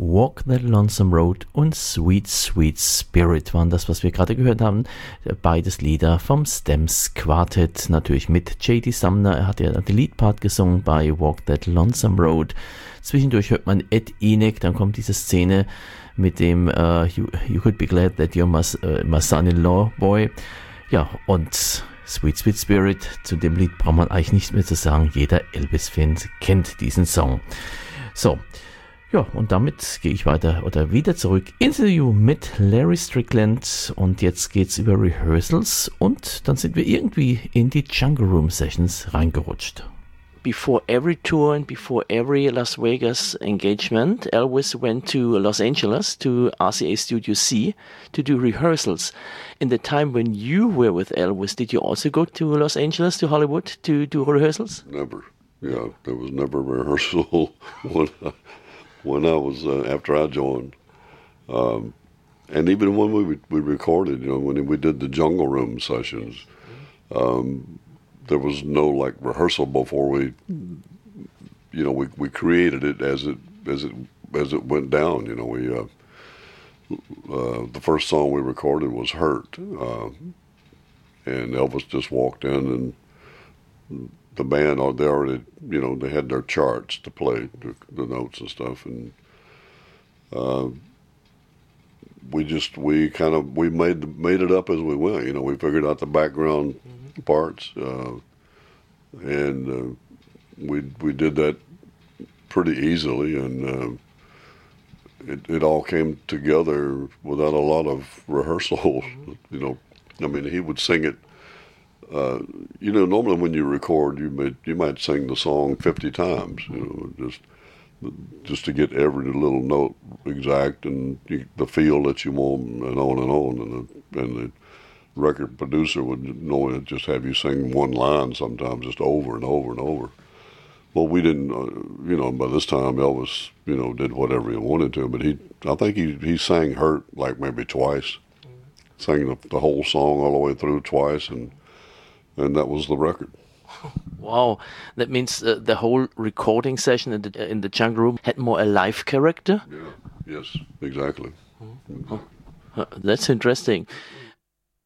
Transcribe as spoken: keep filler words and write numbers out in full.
Walk That Lonesome Road und Sweet Sweet Spirit waren das, was wir gerade gehört haben. Beides Lieder vom Stems Quartet, natürlich mit J D Sumner. Er hat ja den Leadpart gesungen bei Walk That Lonesome Road. Zwischendurch hört man Ed Enoch, dann kommt diese Szene mit dem uh, you, you could be glad that you're my, uh, my son-in-law boy. Ja, und Sweet Sweet Spirit, zu dem Lied braucht man eigentlich nichts mehr zu sagen. Jeder Elvis-Fan kennt diesen Song. So, ja, und damit gehe ich weiter oder wieder zurück ins Interview mit Larry Strickland. Und jetzt geht's über Rehearsals und dann sind wir irgendwie in die Jungle Room Sessions reingerutscht. Before every tour and before every Las Vegas engagement, Elvis went to Los Angeles to R C A Studio C to do rehearsals. In the time when you were with Elvis, did you also go to Los Angeles, to Hollywood, to do rehearsals? Never. Yeah, there was never a rehearsal when I, when I was, uh, after I joined. Um, and even when we we recorded, you know, when we did the Jungle Room sessions, um, there was no like rehearsal before we, you know, we, we created it as it as it as it went down. You know, we uh, uh, the first song we recorded was "Hurt," uh, and Elvis just walked in, and the band, they already, you know, they had their charts to play the, the notes and stuff, and uh, we just we kind of we made made it up as we went. You know, we figured out the background mm-hmm. parts, uh, and uh, we we did that pretty easily, and uh, it it all came together without a lot of rehearsal. Mm-hmm. You know, I mean, he would sing it. Uh, you know, normally when you record, you might you might sing the song fifty times. You know, just. just to get every little note exact and you, the feel that you want, and on and on. And the, and the record producer would normally just have you sing one line sometimes just over and over and over. Well, we didn't, uh, you know, by this time Elvis, you know, did whatever he wanted to, but he, I think he, he sang "Hurt" like maybe twice, mm-hmm. sang the, the whole song all the way through twice, and and that was the record. Wow, that means uh, the whole recording session in the, in the Jungle Room had more a live character? Yeah, yes, exactly. Mm-hmm. Oh, uh, that's interesting.